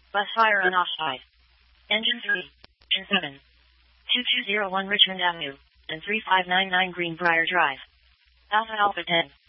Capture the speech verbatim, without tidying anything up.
Bus fire unossified. Engine three. Engine seven. two two zero one Richmond Avenue, and three five nine nine Greenbrier Drive. Alpha Alpha ten.